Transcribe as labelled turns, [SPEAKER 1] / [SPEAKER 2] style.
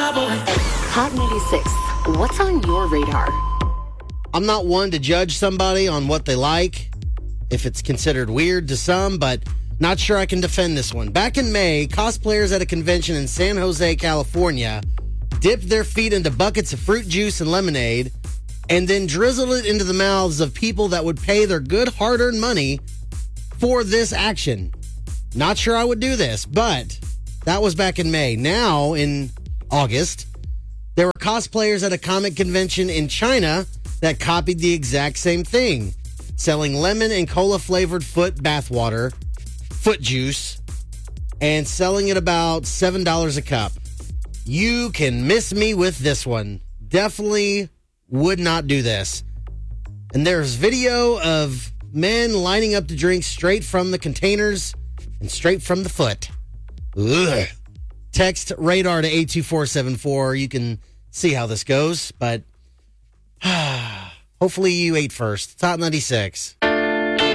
[SPEAKER 1] Hot 96. What's on your radar?
[SPEAKER 2] I'm not one to judge somebody on what they like, if it's considered weird to some, but not sure I can defend this one. Back in May, cosplayers at a convention in San Jose, California, dipped their feet into buckets of fruit juice and lemonade and then drizzled it into the mouths of people that would pay their good hard-earned money for this action. Not sure I would do this, but that was back in May. Now, in August, there were cosplayers at a comic convention in China that copied the exact same thing, selling lemon and cola-flavored foot bathwater, foot juice, and selling it about $7 a cup. You can miss me with this one. Definitely would not do this. And there's video of men lining up to drink straight from the containers and straight from the foot. Ugh. Text radar to 82474. You can see how this goes, but hopefully you ate first. Top 96.